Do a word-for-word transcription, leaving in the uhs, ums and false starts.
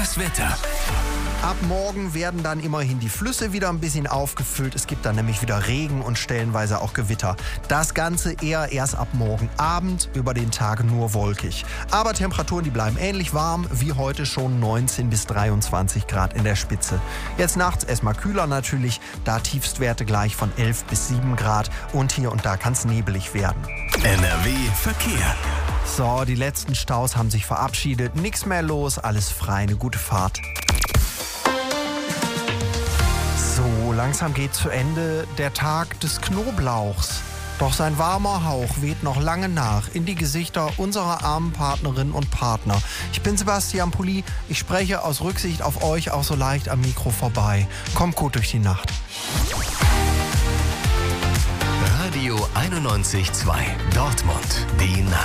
Das Wetter. Ab morgen werden dann immerhin die Flüsse wieder ein bisschen aufgefüllt. Es gibt dann nämlich wieder Regen und stellenweise auch Gewitter. Das Ganze eher erst ab morgen Abend, über den Tag nur wolkig. Aber Temperaturen, die bleiben ähnlich warm wie heute schon, neunzehn bis dreiundzwanzig Grad in der Spitze. Jetzt nachts erstmal kühler natürlich, da Tiefstwerte gleich von elf bis sieben Grad und hier und da kann es nebelig werden. N R W Verkehr. So, die letzten Staus haben sich verabschiedet, nichts mehr los, alles frei, eine gute Fahrt. So, langsam geht zu Ende der Tag des Knoblauchs. Doch sein warmer Hauch weht noch lange nach in die Gesichter unserer armen Partnerinnen und Partner. Ich bin Sebastian Pulli, ich spreche aus Rücksicht auf euch auch so leicht am Mikro vorbei. Kommt gut durch die Nacht. Radio einundneunzig Komma zwei Dortmund, die Nacht.